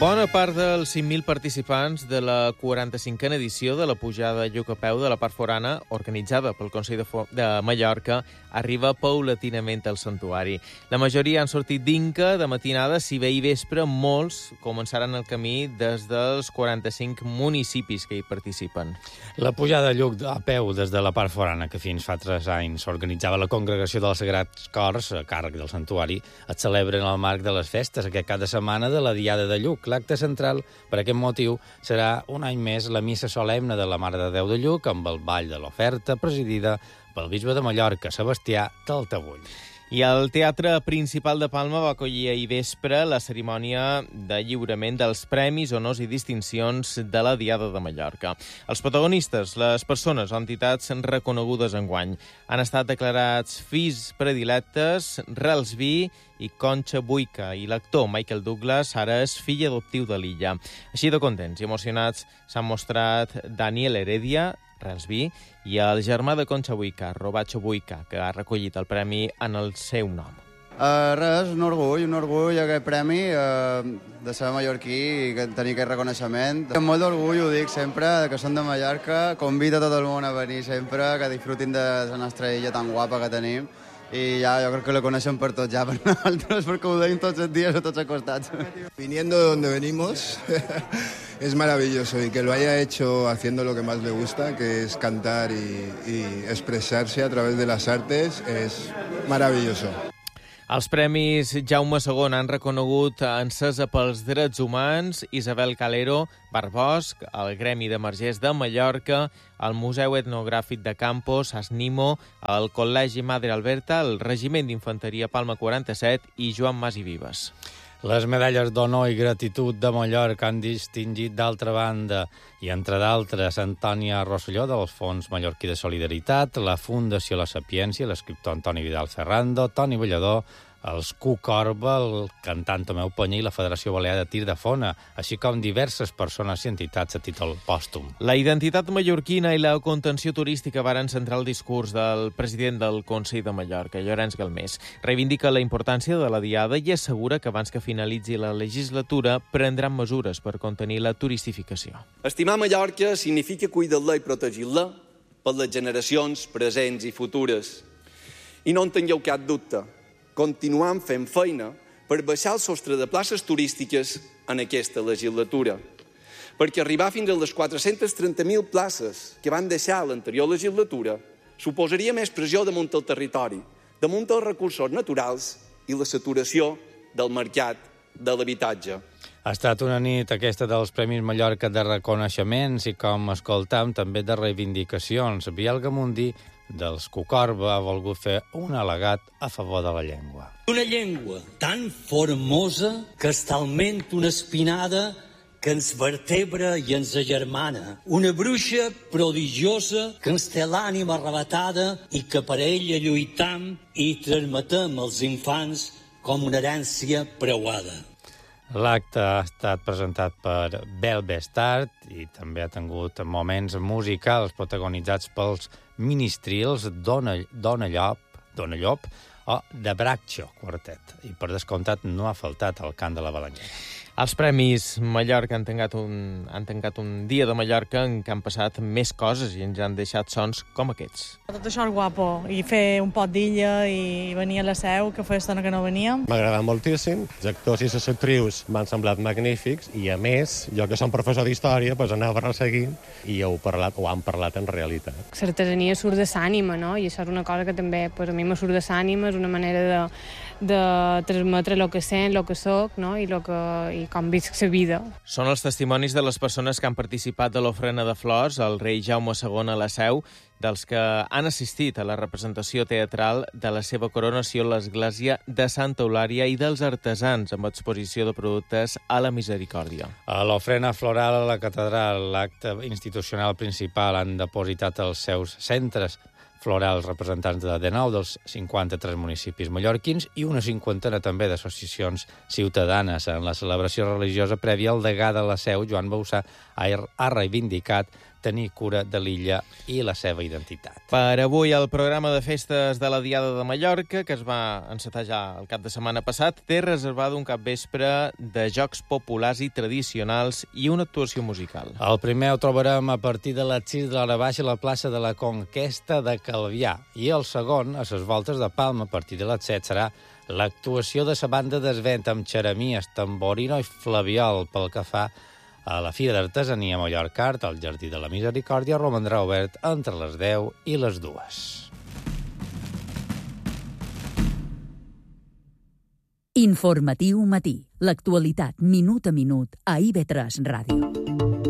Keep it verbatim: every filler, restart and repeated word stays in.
Bona part dels cinc mil participants de la quaranta-cinquena edició de la pujada Lluc a peu de la part forana, organitzada pel Consell de, Fo de Mallorca, arriba paulatinament al santuari. La majoria han sortit d'Inca de matinada, si bé i vespre molts començaran el camí des dels quaranta-cinc municipis que hi participen. La pujada Lluc a peu des de la part forana, que fins fa tres anys organitzava la Congregació dels Sagrats Cors, a càrrec del santuari, es celebra en el marc de les festes aquest cap de setmana de la Diada de Lluc. L'acte central, per aquest motiu, serà un any més la missa solemne de la Mare de Déu de Lluc amb el ball de l'oferta presidida pel bisbe de Mallorca, Sebastià Taltabull. I el Teatre Principal de Palma va acollir ahir vespre la cerimònia de lliurament dels premis, honors i distincions de la Diada de Mallorca. Els protagonistes, les persones o entitats reconegudes enguany, han estat declarats fills predilectes Relsby i Concha Buica, i l'actor Michael Douglas ara és fill adoptiu de l'illa. Així de contents i emocionats s'han mostrat Daniel Heredia, Relsby, i el germà de Concha Buica, Robacho Buica, que ha recollit el premi en el seu nom. Uh, res, un orgull, un orgull aquest premi uh, de ser mallorquí i tenir aquest reconeixement. Amb molt d'orgull, ho dic sempre, que som de Mallorca, convido tot el món a venir sempre, que disfrutin de la nostra illa tan guapa que tenim. Y ya, yo creo que lo conocen por todos ya, per nosaltres, perquè ho deim tots els dies a tots els costats. Viniendo de donde venimos, es maravilloso, y que lo haya hecho haciendo lo que más le gusta, que es cantar y, y expresarse a través de las artes, es maravilloso. Els Premis Jaume segon han reconegut encesa pels drets humans Isabel Calero, Barbosc, el Gremi de Margers de Mallorca, el Museu Etnogràfic de Campos, Asnimo, el Col·legi Madre Alberta, el Regiment d'Infanteria Palma quaranta-set i Joan Mas i Vives. Les medalles d'honor i gratitud de Mallorca han distingit, d'altra banda, i entre d'altres, Antònia Rosselló, del Fons Mallorquí de Solidaritat, la Fundació La Sapiència, l'escriptor Antoni Vidal Ferrando, Toni Ballador, els Q Corba, el cantant Tomeu Penyà i la Federació Balear de Tir de Fona, així com diverses persones i entitats a títol pòstum. La identitat mallorquina i la contenció turística varen centrar el discurs del president del Consell de Mallorca, Llorenç Galmés. Reivindica la importància de la Diada i assegura que abans que finalitzi la legislatura prendran mesures per contenir la turistificació. Estimar Mallorca significa cuidar-la i protegir-la per les generacions presents i futures. I no en tingueu cap dubte, continuam fent feina per baixar el sostre de places turístiques en aquesta legislatura, perquè arribar fins a les quatre-centes trenta mil places que van deixar a l'anterior legislatura suposaria més pressió damunt el territori, damunt els recursos naturals i la saturació del mercat de l'habitatge. Ha estat una nit aquesta dels Premis Mallorca de reconeixements i, com escoltam, també de reivindicacions. Biel Gamundí, dels Cucorba, ha volgut fer un al·legat a favor de la llengua. Una llengua tan formosa que és talment una espinada que ens vertebra i ens agermana. Una bruixa prodigiosa que ens té l'ànima arrebatada i que per ella lluitam i transmetem als infants com una herència preuada. L'acte ha estat presentat per Bel Bestart i també ha tingut moments musicals protagonitzats pels ministrils Dona, Dona Llop, Dona Llop o de Braccio Quartet. I per descomptat no ha faltat el cant de la Balanyera. Els Premis Mallorca han tancat, un, han tancat un dia de Mallorca en què han passat més coses i ens han deixat sons com aquests. Tot això és guapo, i fer un pot d'illa i venir a la Seu, que fa estona que no veníem. M'ha agradat moltíssim, els actors i les actrius m'han semblat magnífics i, a més, jo que som professor d'història, doncs anava resseguint i heu parlat, o han parlat en realitat. L'artesania surt de l'ànima, no? I això és una cosa que també pues, a mi me surt de l'ànima, és una manera de, de transmetre el que sent, el que soc, no? I, lo que, i com visc la vida. Són els testimonis de les persones que han participat de l'ofrena de flors al rei Jaume segon a la Seu, dels que han assistit a la representació teatral de la seva coronació a l'església de Santa Eulària i dels artesans amb exposició de productes a la Misericòrdia. A l'ofrena floral a la catedral, l'acte institucional principal, han depositat els seus centres florals representants de dinou dels cinquanta-tres municipis mallorquins i una cinquantena també d'associacions ciutadanes. En la celebració religiosa prèvia, el degà de la Seu, Joan Bausà, ha reivindicat tenir cura de l'illa i la seva identitat. Per avui, el programa de festes de la Diada de Mallorca, que es va encetar ja el cap de setmana passat, té reservat un capvespre de jocs populars i tradicionals i una actuació musical. El primer ho trobarem a partir de les sis de l'hora baixa a la plaça de la Conquesta de Calvià i el segon, a les Voltes de Palma, a partir de les set, serà l'actuació de la banda d'Esvent amb xeremies, tamborino i flabiol. Pel que fa a la Fira d'Artesania Mallorca Art, al Jardí de la Misericòrdia, romandrà obert entre les deu i les dues. Informatiu matí. L'actualitat minut a minut a I V tres Ràdio.